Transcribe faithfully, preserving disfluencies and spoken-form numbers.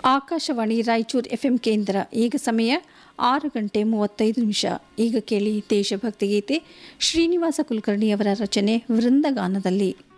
Akashvani Raichur FM ಕೇಂದ್ರ. ಈಗ ಸಮಯ ಆರು ಗಂಟೆ ಮೂವತ್ತೈದು ನಿಮಿಷ. ಈಗ ಕೇಳಿ ದೇಶಭಕ್ತಿ ಗೀತೆ ಶ್ರೀನಿವಾಸ ಕುಲಕರ್ಣಿಯವರ ರಚನೆ ವೃಂದಗಾನದಲ್ಲಿ.